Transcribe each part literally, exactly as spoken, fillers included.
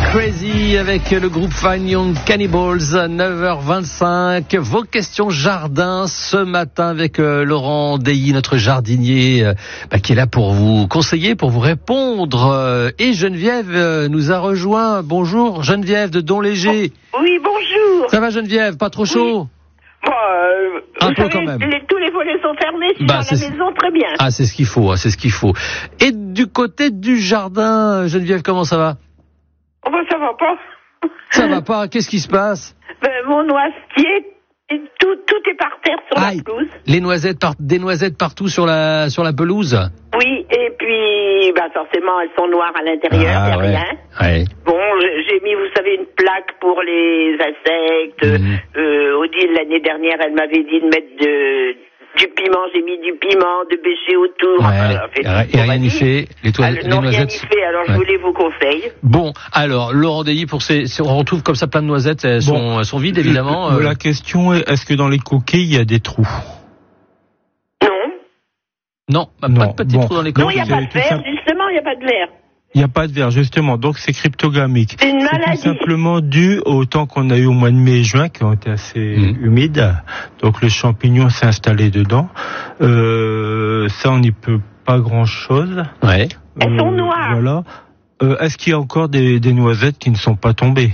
Crazy avec le groupe Fine Young Cannibals, neuf heures vingt-cinq. Vos questions jardin ce matin avec euh, Laurent Deilly, notre jardinier, euh, bah, qui est là pour vous conseiller, pour vous répondre. Euh, et Geneviève euh, nous a rejoint. Bonjour Geneviève de Donléger. Oui, bonjour. Ça va Geneviève, pas trop chaud? Oui. Bon, euh, Un vous peu savez, quand même. Les, tous les volets sont fermés, je suis Bah, dans c'est... la maison, très bien. Ah, c'est ce qu'il faut, hein, c'est ce qu'il faut. Et du côté du jardin, Geneviève, comment ça va? Oh, ben, ça va pas. Ça va pas, qu'est-ce qui se passe? Ben, mon noisetier, tout, tout est par terre sur Aïe. la pelouse. Les noisettes, par... des noisettes partout sur la, sur la pelouse? Oui, et puis, ben, forcément, elles sont noires à l'intérieur, il Ah, n'y a ouais. rien. Ouais. Bon, j'ai mis, vous savez, une plaque pour les insectes. Mmh. Euh, Odile, l'année dernière, elle m'avait dit de mettre de, du piment. J'ai mis du piment, de bêcher autour. Ouais. Enfin, en fait, Et, et rien n'y fait. Les, toiles, elles les n'ont rien noisettes. y fait, alors Ouais. je voulais vos conseils. Bon, alors, Laurent Deilly, pour ces, ces- on retrouve comme ça plein de noisettes, elles, Bon. sont, elles sont vides, évidemment. Euh, euh. La question est, est-ce que dans les coquilles, il y a des trous? Non. Non, pas Non, de petits bon. trous dans les Non, coquilles. il n'y a pas de tout verre, ça- justement, il n'y a pas de verre. Il n'y a pas de verre, justement. Donc, c'est cryptogamique. C'est une C'est tout maladie. simplement dû au temps qu'on a eu au mois de mai et juin, qui ont été assez Mmh. humides. Donc, le champignon s'est installé dedans. Euh, ça, on n'y peut pas grand-chose. Ouais. Elles sont Euh, noires. Voilà. Euh, est-ce qu'il y a encore des, des noisettes qui ne sont pas tombées?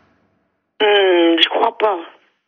Hum, je crois pas.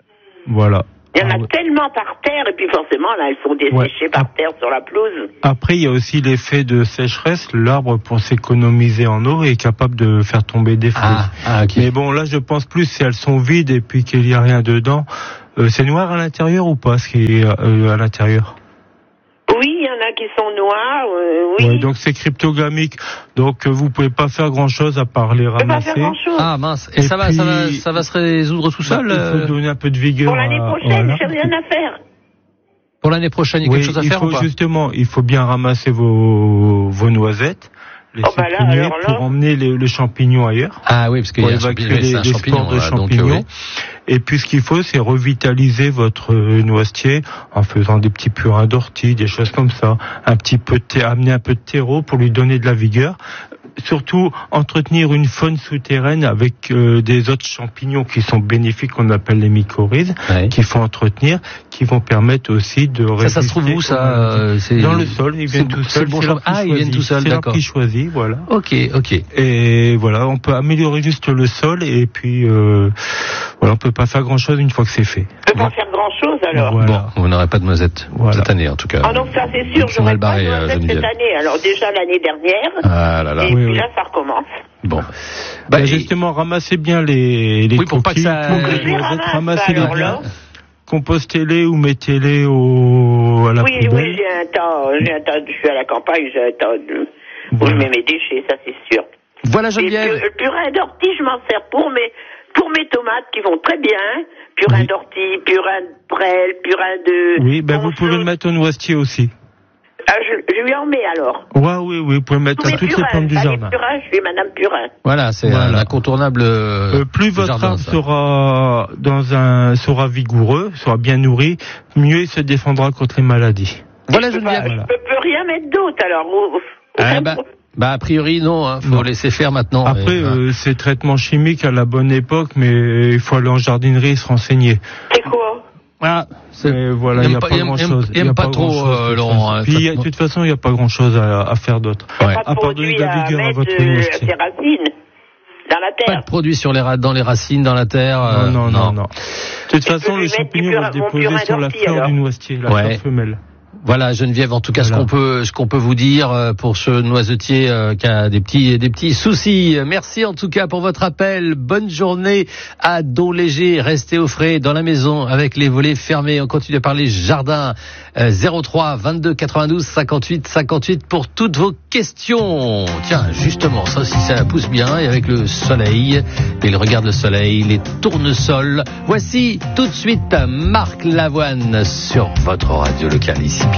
Voilà. Il y en a Ah ouais. tellement par terre, et puis forcément, là, elles sont desséchées Ouais. par terre sur la pelouse. Après, il y a aussi l'effet de sécheresse. L'arbre, pour s'économiser en eau, est capable de faire tomber des fruits. Ah, ah, ok. Mais bon, là, je pense plus si elles sont vides et puis qu'il n'y a rien dedans. Euh, c'est noir à l'intérieur ou pas, ce qui est euh, à l'intérieur? Oui, il y en a qui sont noirs, euh, oui. Ouais, donc c'est cryptogamique. Donc euh, vous pouvez pas faire grand-chose à part les Je peux pas ramasser. faire grand-chose. Ah, mince. Et, Et ça va, ça va, puis- ça va se résoudre tout Bah, seul? il euh, faut donner un peu de vigueur. Pour l'année à- prochaine, voilà. j'ai rien à faire. Pour l'année prochaine, il y a Oui, quelque chose à il faire faut ou pas? justement, il faut bien ramasser vos, vos noisettes, les Oh, bah là, supprimer alors là. pour emmener les, le champignon ailleurs. Ah oui, parce qu'il Pour y a un évacuer champignon, les, c'est un les champignon, spores de là, donc, champignons. euh, oui. Et puis ce qu'il faut, c'est revitaliser votre euh, noisetier en faisant des petits purins d'ortie, des choses comme ça. Un petit peu de thé- amener un peu de terreau pour lui donner de la vigueur. Surtout entretenir une faune souterraine avec euh, des autres champignons qui sont bénéfiques, qu'on appelle les mycorhizes, Ouais. qu'il faut entretenir, qui vont permettre aussi de Ça, ça se trouve résister où, aux ça? maladies. euh, c'est... Dans le sol, ils viennent c'est- tout c'est seuls. le bon c'est champ- l'arbre qui Ah, ils viennent choisit. tout seuls, C'est l'arbre d'accord. qui choisit, voilà. Ok, ok. Et voilà, on peut améliorer juste le sol et puis euh, voilà, on peut pas faire grand chose une fois que c'est fait. Je peux pas faire grand-chose, alors. Voilà. Bon, vous n'aurez pas de noisettes Voilà. cette année, en tout cas. Ah non, ça c'est sûr, C'est j'aurais mal pas barré, de euh, noisettes Geneviève. cette année. Alors déjà l'année dernière, Ah là là. et Oui, puis oui. là ça recommence. Bon. Bah, Bah, et- justement, ramassez bien les, les Oui, pour pas que coquilles, ça- pour Faut que les je les noisettes, ramasse, ramassez-les alors, bien, là. compostez-les ou mettez-les au, à la Oui, poubelle. oui, j'ai un tas, j'ai un tas, je suis à la campagne, j'ai un tas de, où Voilà. je mets mes déchets, ça c'est sûr. Voilà, Et Geneviève. le, le purin d'ortie, je m'en sers pour mes, pour mes tomates qui vont très bien. Purin Oui. d'ortie, purin de prêle, purin de... Oui, ben vous ponceau. pouvez le mettre au noisetier aussi. Ah, je, je lui en mets alors. Ouais, oui, oui, vous pouvez le mettre Tous à mes toutes les purins, plantes du pas jardin. les purins, je suis Madame Purin. Voilà, c'est Voilà. un incontournable. Euh, plus du votre jardin, arbre ça. sera dans un sera vigoureux, sera bien nourri, mieux il se défendra contre les maladies. Voilà, Je peux, pas- Geneviève. je peux, peux rien mettre d'autre alors. Au- au- Ah, aucun bah, pro- bah, a priori, non, hein, faut Non. laisser faire maintenant. Après, Et, euh, c'est traitement chimique à la bonne époque, mais il faut aller en jardinerie et se renseigner. C'est quoi? ah, c'est- Mais voilà, il il n'y aime a pas- pas il aime- grand il aime- chose. il aime pas trop, euh, Laurent, hein, Puis, il y a- traitement. de toute façon, il n'y a pas grand chose à, à faire d'autre. Ouais. Pas À de part donner de la produit à vigueur à mettre votre euh, noisetier. ses racines dans la Pas terre. de produits sur les ra- dans les racines, dans la terre. euh, Non, non, non, non. De toute Et façon, je peux le lui mettre champignon du va se purin- mon déposer purin sur la d'ortie, fleur alors. du noisetier, la Ouais. fleur femelle. Voilà, Geneviève, en tout cas, Voilà. ce qu'on peut, ce qu'on peut vous dire euh, pour ce noisetier euh, qui a des petits, des petits soucis. Merci en tout cas pour votre appel. Bonne journée à Donléger. Restez au frais dans la maison avec les volets fermés. On continue à parler jardin. Euh, zéro trois vingt-deux quatre-vingt-douze cinquante-huit cinquante-huit pour toutes vos questions. Tiens, justement, ça aussi, ça pousse bien et avec le soleil. Il regarde le soleil, les tournesols. Voici tout de suite Marc Lavoine sur votre radio locale ici.